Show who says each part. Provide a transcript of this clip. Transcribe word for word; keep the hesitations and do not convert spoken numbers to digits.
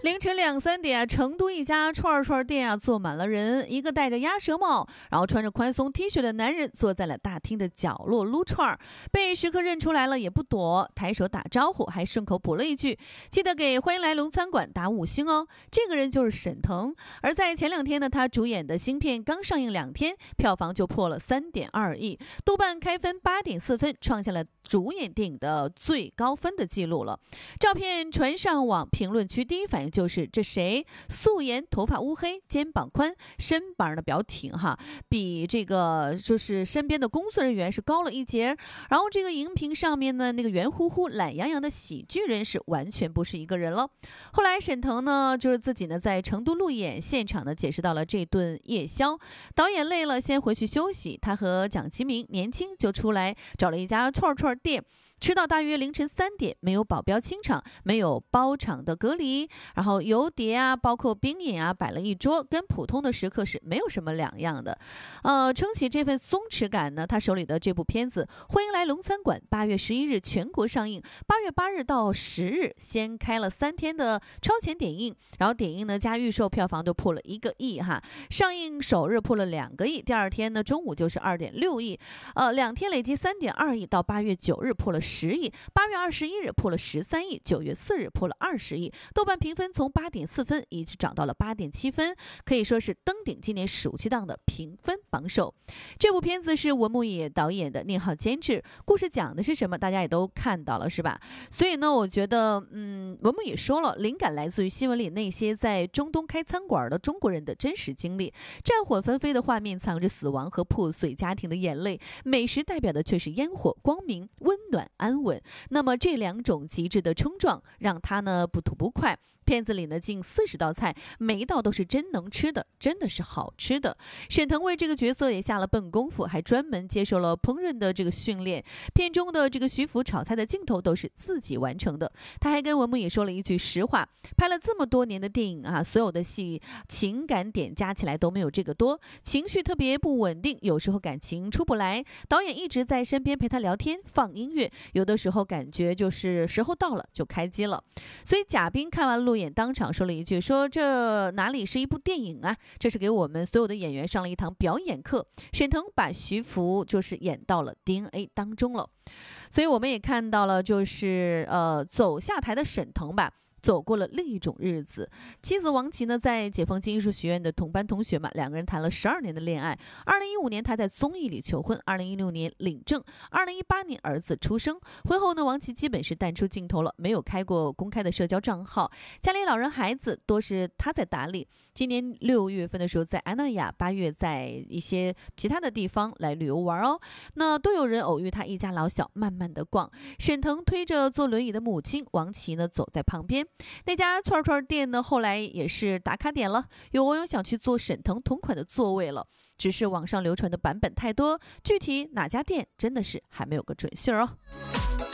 Speaker 1: 凌晨两三点，成都一家串串店啊坐满了人，一个戴着鸭舌帽，然后穿着宽松 T 恤的男人坐在了大厅的角落撸串，被食客认出来了也不躲，抬手打招呼，还顺口补了一句：“记得给欢迎来龙餐馆打五星哦。”这个人就是沈腾。而在前两天呢，他主演的新片刚上映两天，票房就破了三点二亿，豆瓣开分八点四分，创下了主演电影的最高分的记录了。照片传上网，评论区第一反应就是这谁？素颜，头发乌黑，肩膀宽，身板的比较挺哈，比这个就是身边的工作人员是高了一截。然后这个荧屏上面呢，那个圆乎乎、懒洋洋的喜剧人是完全不是一个人了。后来沈腾呢，就是自己呢在成都路演现场呢，解释到了这顿夜宵，导演累了先回去休息，他和蒋奇明年轻就出来找了一家串串店。吃到大约凌晨三点，没有保镖清场，没有包场的隔离，然后油碟啊，包括冰饮啊，摆了一桌，跟普通的食客是没有什么两样的。呃，撑起这份松弛感呢，他手里的这部片子《欢迎来龙餐馆》，八月十一日全国上映，八月八日到十日先开了三天的超前点映，然后点映呢加预售票房就破了一个亿哈，上映首日破了两个亿，第二天呢中午就是二点六亿，呃，两天累计三点二亿，到八月九日破了十亿，八月二十一日破了十三亿，九月四日破了二十亿，豆瓣评分从八点四分一直涨到了八点七分，可以说是登顶今年暑期档的评分榜首。这部片子是文牧野导演的，宁浩监制，故事讲的是什么，大家也都看到了是吧？所以呢，我觉得，嗯，文牧野说了，灵感来自于新闻里那些在中东开餐馆的中国人的真实经历，战火纷飞的画面藏着死亡和破碎家庭的眼泪，美食代表的却是烟火、光明、温暖、安稳。那么这两种极致的冲撞，让他呢不吐不快。片子里呢近四十道菜，每一道都是真能吃的，真的是好吃的。沈腾为这个角色也下了笨功夫，还专门接受了烹饪的这个训练。片中的这个徐福炒菜的镜头都是自己完成的。他还跟文牧野说了一句实话，拍了这么多年的电影啊，所有的戏情感点加起来都没有这个多，情绪特别不稳定，有时候感情出不来，导演一直在身边陪他聊天放音乐，有的时候感觉就是时候到了就开机了。所以贾冰看完路演当场说了一句，说这哪里是一部电影啊，这是给我们所有的演员上了一堂表演课。沈腾把徐福就是演到了 D N A 当中了。所以我们也看到了就是呃走下台的沈腾吧，走过了另一种日子。妻子王琦呢，在解放军艺术学院的同班同学嘛，两个人谈了十二年的恋爱。二零一五年他在综艺里求婚，二零一六年领证，二零一八年儿子出生。婚后呢，王琦基本是淡出镜头了，没有开过公开的社交账号，家里老人孩子多是他在打理。今年六月份的时候在安那亚，八月在一些其他的地方来旅游玩哦，那都有人偶遇他一家老小慢慢的逛。沈腾推着坐轮椅的母亲，王琦呢走在旁边。那家串串店呢，后来也是打卡点了，有网友想去坐沈腾同款的座位了，只是网上流传的版本太多，具体哪家店真的是还没有个准信儿哦。